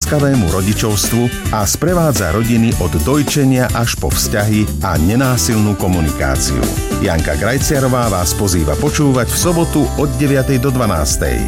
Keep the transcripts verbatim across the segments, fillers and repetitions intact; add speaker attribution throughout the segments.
Speaker 1: láskavému rodičovstvu a sprevádza rodiny od dojčenia až po vzťahy a nenásilnú komunikáciu. Janka Grajciarová vás pozýva počúvať v sobotu od deviatej do dvanástej.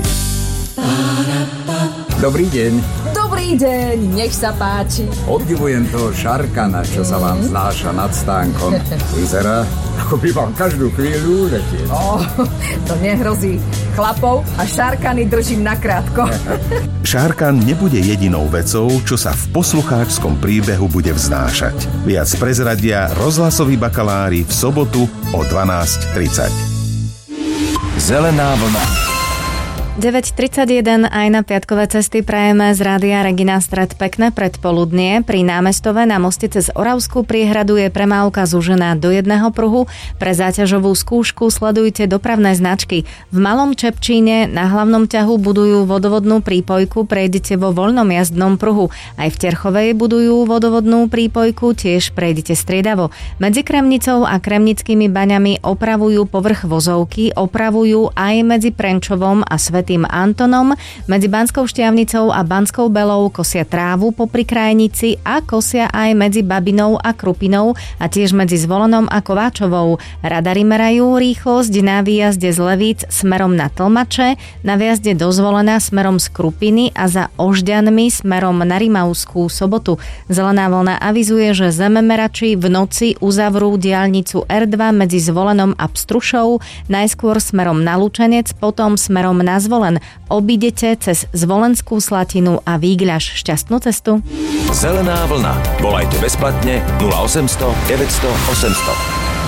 Speaker 2: Dobrý deň.
Speaker 3: Dobrý deň, nech sa páči.
Speaker 2: Obdivujem toho Šarkana, čo sa vám znáša nad stánkom. Vyzerá, ako by vám každú chvíľu uletieť.
Speaker 3: Oh, to nehrozí. Chlapov a Šarkany držím nakrátko.
Speaker 1: Šarkan nebude jedinou vecou, čo sa v poslucháčskom príbehu bude vznášať. Viac prezradia rozhlasoví bakalári v sobotu o dvanásť tridsať.
Speaker 4: Zelená vlna.
Speaker 5: deväť tridsaťjeden aj na piatkové cesty prajeme z Rádia Regina Stred pekné predpoludnie. Pri Námestove na moste cez Oravskú priehradu je premávka zúžená do jedného pruhu. Pre záťažovú skúšku sledujte dopravné značky. V Malom Čepčíne na hlavnom ťahu budujú vodovodnú prípojku, prejdete vo voľnom jazdnom pruhu. Aj v Terchovej budujú vodovodnú prípojku, tiež prejdete striedavo. Medzi Kremnicou a Kremnickými baňami opravujú povrch vozovky, opravujú aj medzi Prenčovom a Svetým Antonom. Medzi Banskou Štiavnicou a Banskou Belou kosia trávu popri Krajnici a kosia aj medzi Babinou a Krupinou a tiež medzi Zvolenom a Kováčovou. Radary merajú rýchlosť na výjazde z Levíc smerom na Tlmače, na výjazde do Zvolena smerom z Krupiny a za Ožďanmi smerom na Rimavskú Sobotu. Zelená vlna avizuje, že zememerači v noci uzavrú diaľnicu er dva medzi Zvolenom a Pstrušou, najskôr smerom na Lučenec, potom smerom na Zvolen. Obídete cez Zvolenskú Slatinu a Vígľaš. Šťastnú cestu.
Speaker 4: Zelená vlna. Volajte bezplatne nula osemsto deväťsto osemsto.